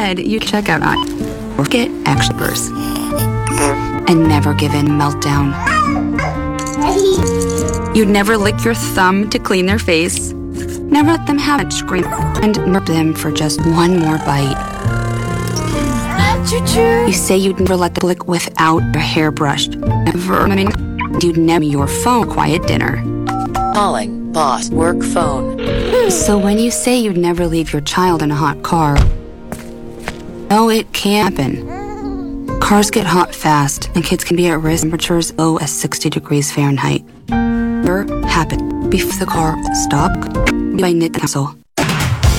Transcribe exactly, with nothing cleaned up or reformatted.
said you check out on or get extras and never give in meltdown. You'd never lick your thumb to clean their face, never let them have a scream, and nurse them for just one more bite. You say you'd never let them lick without your hair brushed, never, I mean, you'd never your phone quiet dinner. Calling boss work phone. So when you say you'd never leave your child in a hot car, no, it can't happen. Cars get hot fast, and kids can be at risk temperatures low as sixty degrees Fahrenheit. Never happen before the car stopped by Knit Council.